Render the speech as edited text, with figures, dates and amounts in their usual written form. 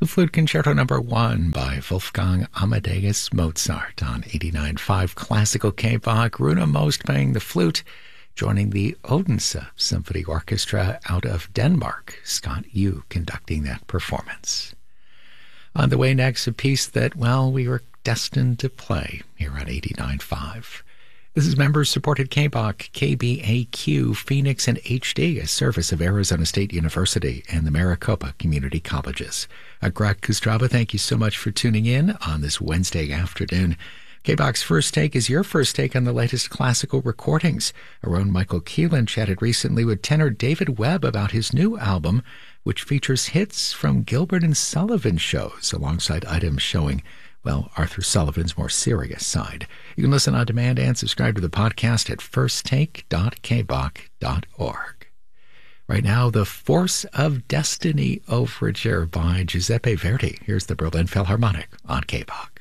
The Flute Concerto Number 1 by Wolfgang Amadeus Mozart on 89.5 Classical K-Bach. Rune Most playing the flute, joining the Odense Symphony Orchestra out of Denmark. Scott Yu conducting that performance. On the way next, a piece that, well, we were destined to play here on 89.5. This is member-supported K-Bach, KBAQ, Phoenix, and HD, a service of Arizona State University and the Maricopa Community Colleges. Greg Kostrava, thank you so much for tuning in on this Wednesday afternoon. K-Bach's First Take is your first take on the latest classical recordings. Our own Michael Keelan chatted recently with tenor David Webb about his new album, which features hits from Gilbert and Sullivan shows, alongside items showing, well, Arthur Sullivan's more serious side. You can listen on demand and subscribe to the podcast at firsttake.kbach.org. Right now, the Force of Destiny Overture by Giuseppe Verdi. Here's the Berlin Philharmonic on K-Bach.